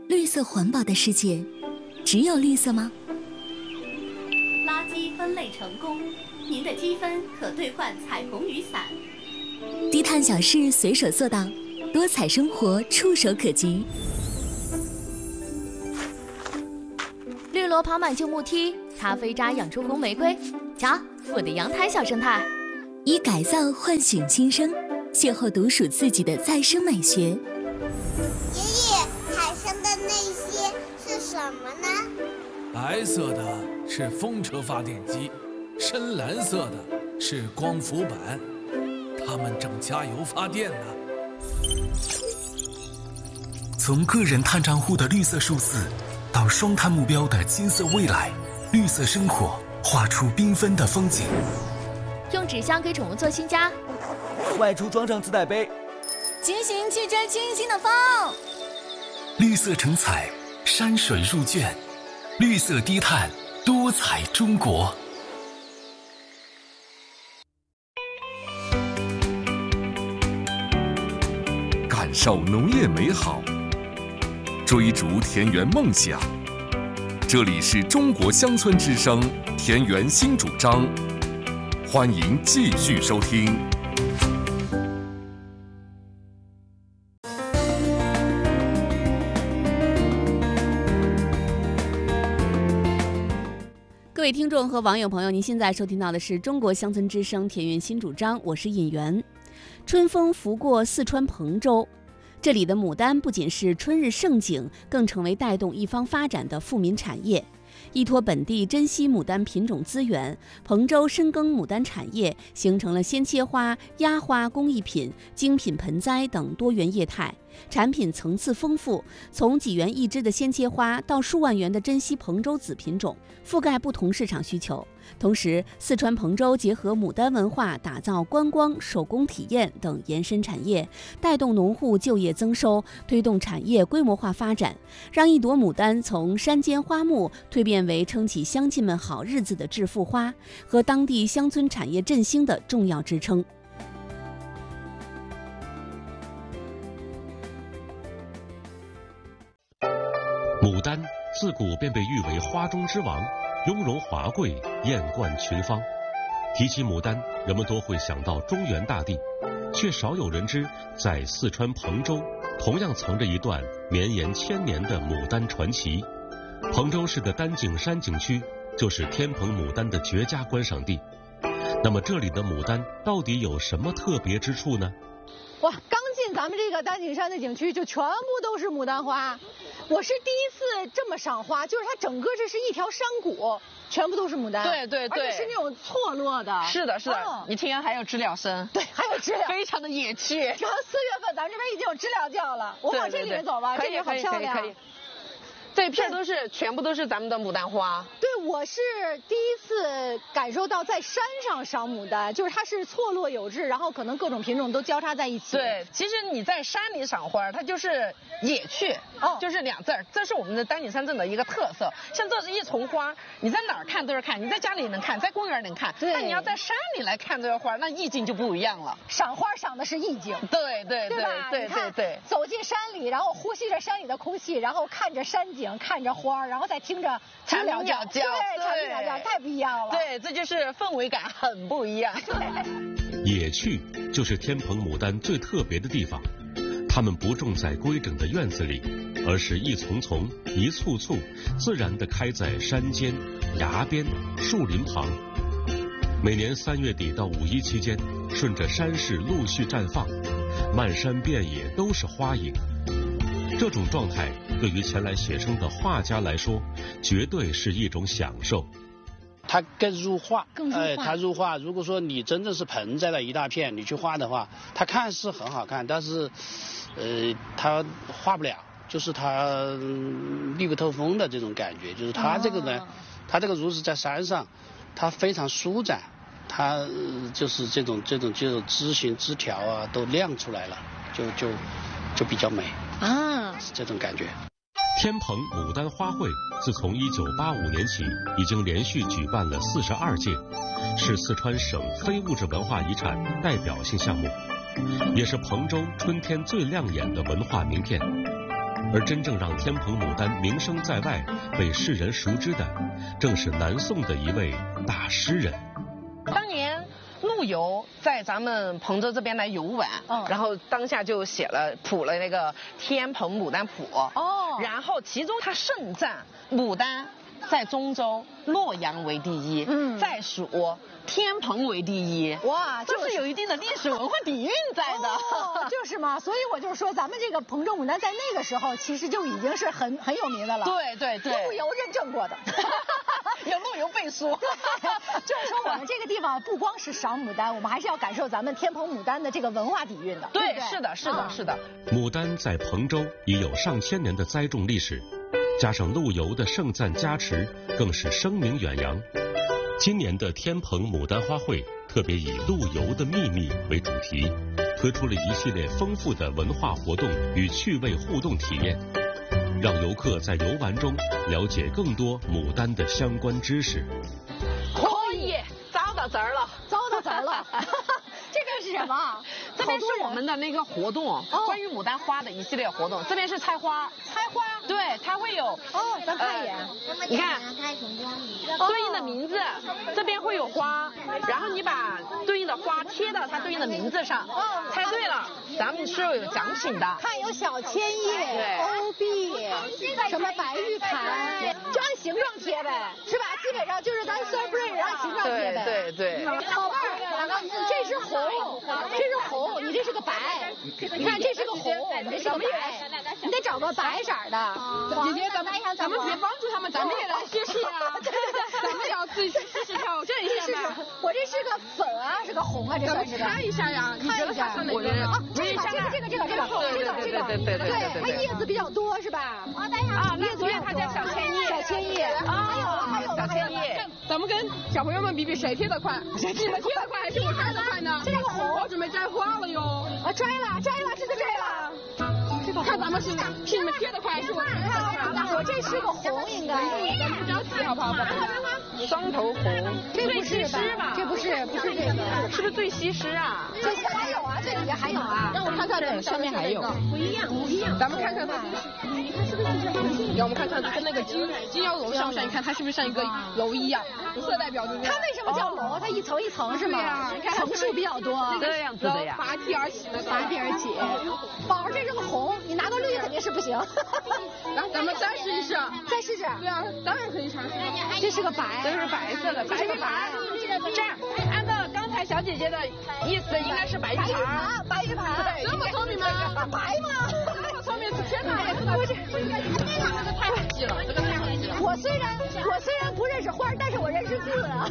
绿色环保的世界，只有绿色吗？ 垃圾分类成功，您的积分可兑换彩虹雨伞。 低碳小事随手做到，多彩生活触手可及。 绿萝跑满旧木梯，咖啡渣养出红玫瑰。瞧，我的阳台小生态。 以改造唤醒新生，邂逅独属自己的再生美学。 爷爷，海上的那些是什么呢？ 白色的是风车发电机，深蓝色的是光伏板，它们正加油发电呢。 从个人碳账户的绿色数字，到双碳目标的金色未来，绿色生活画出缤纷的风景。 用纸箱给宠物做新家， 外出装上自带杯， 骑行去追清新的风。 绿色成彩，山水入卷，绿色低碳，多彩中国。 感受农业美好，追逐田园梦想。这里是中国乡村之声田园新主张，欢迎继续收听。 各位听众和网友朋友，您现在收听到的是中国乡村之声田园新主张，我是尹媛。春风拂过四川彭州，这里的牡丹不仅是春日盛景，更成为带动一方发展的富民产业。依托本地珍稀牡丹品种资源，彭州深耕牡丹产业，形成了鲜切花、压花工艺品、精品盆栽等多元业态，产品层次丰富，从几元一支的鲜切花到数万元的珍稀彭州紫品种，覆盖不同市场需求。同时，四川彭州结合牡丹文化，打造观光、手工体验等延伸产业，带动农户就业增收，推动产业规模化发展，让一朵牡丹从山间花木蜕变为撑起乡亲们好日子的致富花，和当地乡村产业振兴的重要支撑。 牡丹自古便被誉为花中之王，雍容华贵，艳冠群芳。提起牡丹，人们都会想到中原大地，却少有人知，在四川彭州同样藏着一段绵延千年的牡丹传奇。彭州市的丹景山景区就是天蓬牡丹的绝佳观赏地。那么这里的牡丹到底有什么特别之处呢？ 哇，刚进咱们这个丹景山的景区就全部都是牡丹花，我是第一次这么赏花，就是它整个这是一条山谷，全部都是牡丹， 对对对， 而且是那种错落的。 是的，是的，你听还有知了声， 对，还有知了， 非常的野趣。 然后4月份咱们这边已经有知了叫了，我往这里面走吧，这里好漂亮。 可以。这一片全部都是咱们的牡丹花。 对，我是第一次感受到在山上赏牡丹，就是它是错落有致，然后可能各种品种都交叉在一起。 对，其实你在山里赏花，它就是野趣，就是2字儿，这是我们的丹景山镇的一个特色。像这是一丛花，你在哪儿看都是看，你在家里能看，在公园能看，但你要在山里来看这个花，那意境就不一样了。 赏花赏的是意境。 对， 走进山里，然后呼吸着山里的空气，然后看着山景，看着花，然后再听着蝉鸣鸟叫， 对，太不一样了。 对，这就是氛围感很不一样。 野趣就是天蓬牡丹最特别的地方，它们不种在规整的院子里，而是一丛丛、一簇簇，自然地开在山间、崖边、树林旁。每年3月底到5一期间，顺着山势陆续绽放，漫山遍野都是花影。这种状态对于前来写生的画家来说，绝对是一种享受。 它更入画， 它入画。如果说你真正是盆栽的一大片，你去画的话，它看似很好看，但是，它画不了，就是它密不透风的这种感觉。就是它这个呢，它这个如是在山上，它非常舒展，它就是这种枝形枝条啊都亮出来了，就比较美啊，是这种感觉。 天蓬牡丹花卉自从1985年起，已经连续举办了42届，是四川省非物质文化遗产代表性项目，也是彭州春天最亮眼的文化名片。 而真正让天蓬牡丹名声在外、被世人熟知的，正是南宋的一位大诗人。 当年陆游在咱们彭州这边来游玩，然后当下就谱了那个《天蓬牡丹谱》。然后其中他盛赞牡丹在中州、洛阳为第一，再数天蓬为第一。哇，就是有一定的历史文化底蕴在的。 就是嘛，所以我就说咱们这个彭州牡丹在那个时候其实就已经是很有名的了。 对， 陆游认证过的。 有陆游背书。 就是说我们这个地方不光是赏牡丹，我们还是要感受咱们天蓬牡丹的这个文化底蕴的。 对，是的。 牡丹在彭州已有上千年的栽种历史，加上陆游的盛赞加持，更是声名远扬。今年的天蓬牡丹花卉特别以陆游的秘密为主题，推出了一系列丰富的文化活动与趣味互动体验，让游客在游玩中了解更多牡丹的相关知识。 可以，找到字儿了。 这边是什么？ 这边是我们的那个活动，关于牡丹花的一系列活动。这边是采花。对，它会有。 咱看一眼。 你看，对应的名字，这边会有花，然后你把对应的花贴到它对应的名字上。猜对了，咱们是有奖品的。 看有小千叶、欧碧，什么白玉盘，就按形状贴呗，是吧？基本上就是咱 celebrate 按形状贴呗。 对。 宝贝儿，这是红，你这是个白。你看这是个红，你这是个白，你得找个白色的。 姐姐，咱们别帮助他们，咱们也来试试啊！咱们要自己去试试挑战一下吧。 我这是个粉啊，是个红啊，这算是个。 看一下呀，你觉得它是哪个？ 这个，对，它叶子比较多是吧？ 叶子它叫小千叶。 还有小千叶。 咱们跟小朋友们比比谁贴得快，你们贴得快还是我摘得快呢？ 这个红， 我准备摘花了哟。 摘了，这就摘了。 看咱们是你们贴得快还是我贴得快？ 我这是个红，应该。 不着急好不好？ 双头红， 这不是吧？这不是这个， 是不是最西施啊？ 最西还有啊，这里还有啊。 让我看看这上面还有。 不一样。 咱们看看它，你看是不是让我们看看跟那个金腰楼像不像？你看它是不是像一个楼一样？色代表对不对？ 它为什么叫楼？它一层一层是吗？层数比较多。 这样子的呀。 拔地而起。 宝儿，这是个红，你拿个绿肯定是不行。 来，咱们再试一试。 再试试。 对啊，当然可以尝试。 这是个白。 这是白色的，白玉盘。这样，按照刚才小姐姐的意思，应该是白玉盘。 白玉盘。 这么聪明吗？ 白吗？ 这么聪明，天哪！这个太好记了，这个太好记了。 我虽然不认识花，但是我认识字啊。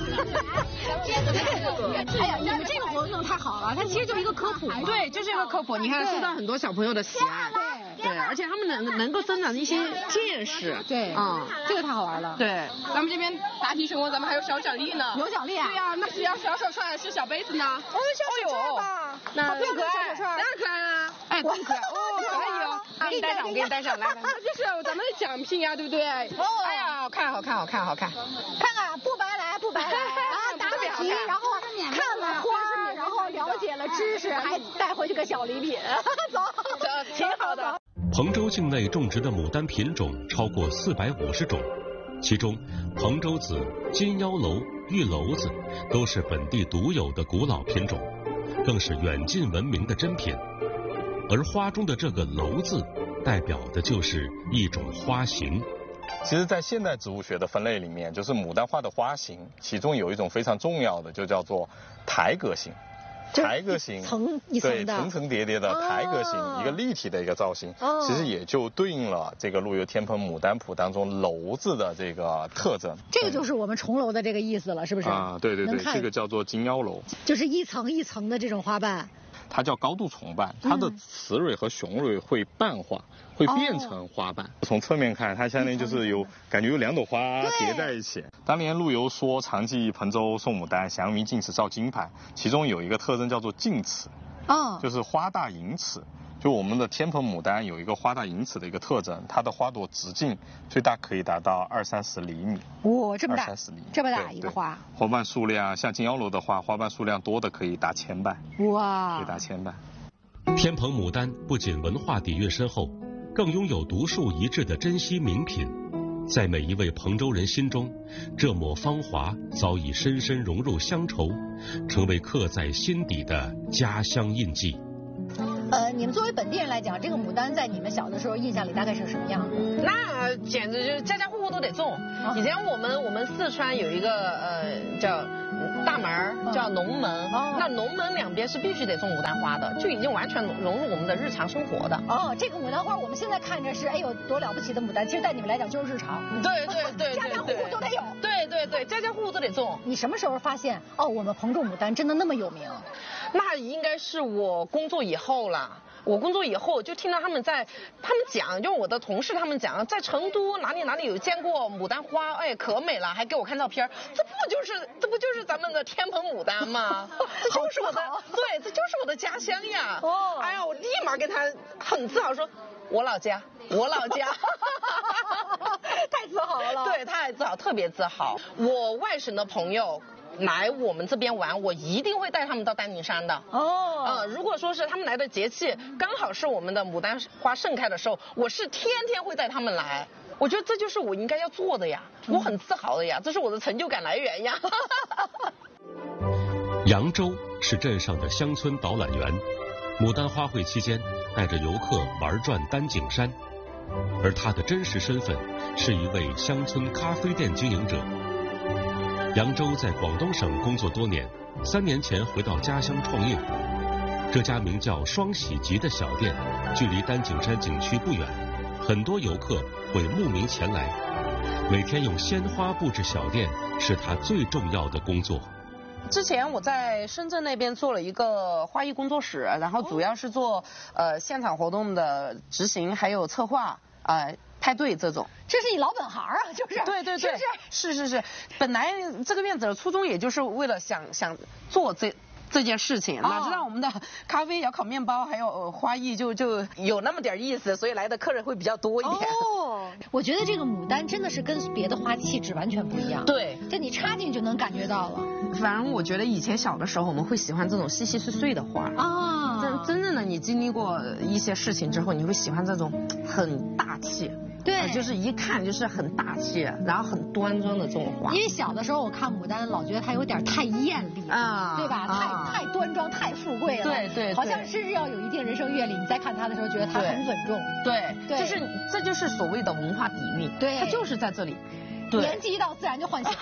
哎呀，你们这个活动太好了，它其实就是一个科普。 对，就是一个科普。你看，受到很多小朋友的喜爱。对，而且他们能够增长一些见识。 对，这个太好玩了。 对， 咱们这边答题成功，咱们还有小奖励呢。 有奖励啊？ 对呀，那是要小手串还是小杯子呢？ 小手串吧。 那更可爱， 当然可爱啊！ 哎，更可爱哦，可以哦。给你戴上，来。 这是咱们的奖品呀，对不对？ 哎呀，好看。 看不白来啊！答了题，然后看了花，然后了解了知识，还带回去个小礼品。走， 挺好的。 彭州境内种植的牡丹品种超过450种，其中彭州子、金腰楼、玉楼子都是本地独有的古老品种，更是远近闻名的珍品。而花中的这个楼字，代表的就是一种花型。 其实，在现代植物学的分类里面，就是牡丹花的花型，其中有一种非常重要的，就叫做台阁型。台阁型，对，层层叠叠的台阁型，一个立体的一个造型，其实也就对应了这个陆游天蓬牡丹谱当中楼字的这个特征。 这个就是我们重楼的这个意思了，是不是？ 啊，对，这个叫做金腰楼， 就是一层一层的这种花瓣。 它叫高度重瓣，它的雌蕊和雄蕊会瓣化，会变成花瓣。从侧面看，它相当于就是感觉有2朵花叠在一起。当年陆游说常记彭州送牡丹，祥云净齿照金盘，其中有一个特征叫做净齿，就是花大银齿。就我们的天蓬牡丹有一个花大银齿的一个特征，它的花朵直径最大可以达到20-30厘米。 哇，这么大 ！20-30厘米， 这么大一个花。 花瓣数量像金腰楼的话，花瓣数量多的可以达1000瓣。 哇！ 可以达1000瓣。 天蓬牡丹不仅文化底蕴深厚， 更拥有独树一帜的珍稀名品。在每一位彭州人心中，这抹芳华早已深深融入乡愁，成为刻在心底的家乡印记。 你们作为本地人来讲，这个牡丹在你们小的时候印象里大概是什么样的？ 那简直就是家家户户都得种。以前我们四川有一个叫大门，叫龙门，那龙门两边是必须得种牡丹花的，就已经完全融入我们的日常生活的。 这个牡丹花我们现在看着是哎呦多了不起的牡丹，其实在你们来讲就是日常。 对， 家家户户都得有。 对，家家户户都得种。 你什么时候发现我们彭州牡丹真的那么有名？ 那应该是我工作以后了。我工作以后就听到他们讲，就我的同事他们讲，在成都哪里有见过牡丹花，哎，可美了，还给我看照片。这不就是咱们的天棚牡丹吗？这就是我的，对，这就是我的家乡呀。哎呀，我立马跟他很自豪说，我老家。 太自豪了。 对，太自豪，特别自豪。我外省的朋友来我们这边玩，我一定会带他们到丹顶山的。如果说是他们来的节气刚好是我们的牡丹花盛开的时候，我是天天会带他们来。我觉得这就是我应该要做的呀，我很自豪的呀，这是我的成就感来源呀。 扬州是镇上的乡村导览员，牡丹花卉期间带着游客玩转丹景山，而他的真实身份是一位乡村咖啡店经营者。扬州在广东省工作多年，3年前回到家乡创业。这家名叫双喜集的小店，距离丹景山景区不远，很多游客会慕名前来。每天用鲜花布置小店是他最重要的工作。 之前我在深圳那边做了一个花艺工作室，然后主要是做现场活动的执行，还有策划派对这种。 这是你老本行啊，就是。 对，是。本来这个院子的初衷也就是为了想做这件事情，哪知道我们的咖啡、窑烤面包还有花艺就有那么点意思，所以来的客人会比较多一点。 我觉得这个牡丹真的是跟别的花气质完全不一样。 对， 这你插进就能感觉到了。 反正我觉得以前小的时候我们会喜欢这种细细碎碎的花真正的你经历过一些事情之后，你会喜欢这种很大气。对，就是一看就是很大气，然后很端庄的这种花。 因为小的时候我看牡丹，老觉得它有点太艳丽对吧？太端庄、太富贵了。对，好像是要有一定人生阅历，你再看它的时候，觉得它很稳重。对， 这就是所谓的文化底蕴。对，它就是在这里。 年纪一到，自然就唤醒。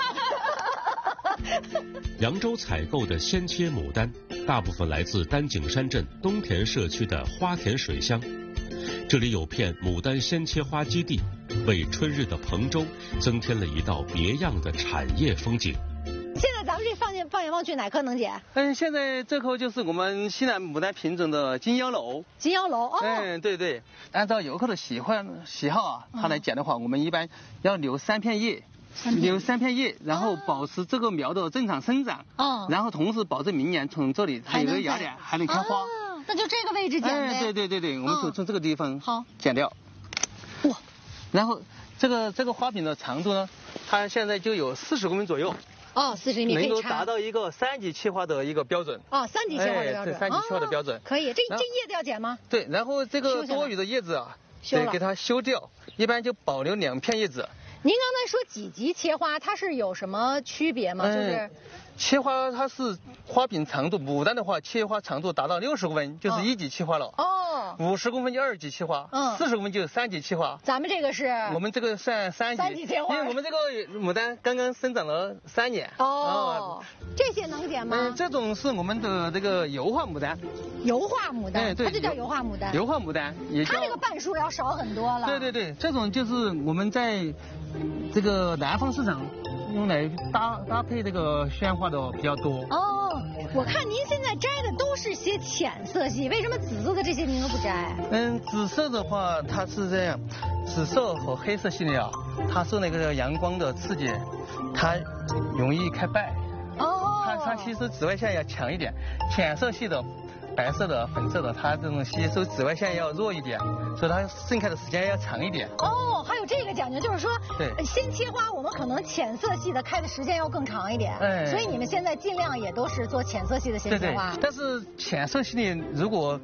扬州采购的鲜切牡丹，大部分来自丹景山镇东田社区的花田水乡。这里有片牡丹鲜切花基地，为春日的彭州增添了一道别样的产业风景。 现在咱们这放眼望去，哪棵能姐？ 现在这棵就是我们西南牡丹品种的金腰楼。 金腰楼对，按照游客的喜好他来讲的话，我们一般要留3片叶。留3片叶，然后保持这个苗的正常生长，然后同时保证明年从这里还有个芽点还能开花。 那就这个位置剪呗。 对，我们从这个地方剪掉。哇，然后这个花瓶的长度呢，它现在就有40公分左右。 40厘米可以插， 能够达到一个3级切花的一个标准。 3级切花的标准。 3级切花的标准。 可以，这叶子要剪吗？ 对，然后这个多余的叶子得给它修掉，一般就保留2片叶子。 您刚才说几级切花，它是有什么区别吗？就是切花它是花柄长度，牡丹的话切花长度达到60公分就是1级切花了。50公分就2级切花，40公分就是3级切花。 咱们这个是？ 我们这个算3级切花， 因为我们这个牡丹刚刚生长了3年。 这些能剪吗？ 这种是我们的这个油画牡丹。 油画牡丹，对，它就叫油画牡丹。 油画牡丹也叫。 它这个瓣数要少很多了。 对，这种就是我们在这个南方市场用来搭配这个鲜花的比较多。 我看您现在摘的都是些浅色系，为什么紫色的这些您都不摘？ 紫色的话它是这样，紫色和黑色系列它受那个阳光的刺激，它容易开败。它其实紫外线要强一点，浅色系的。白色的、粉色的，它这种吸收紫外线要弱一点，所以它盛开的时间要长一点。 还有这个讲究，就是说，先切花，我们可能浅色系的开的时间要更长一点。所以你们现在尽量也都是做浅色系的鲜切花。 但是浅色系的如果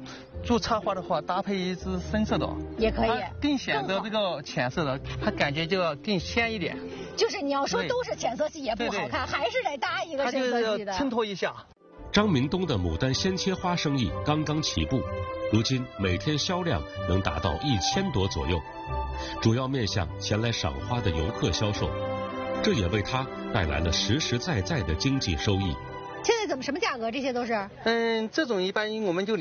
做插花的话，搭配一支深色的也可以， 更显得这个浅色的，它感觉就要更鲜一点。 就是你要说都是浅色系也不好看，还是得搭一个深色系的， 衬托一下。 张明东的牡丹鲜切花生意刚刚起步，如今每天销量能达到1000多左右，主要面向前来赏花的游客销售，这也为他带来了实实在在的经济收益。 现在什么价格？这些都是？ 这种一般我们就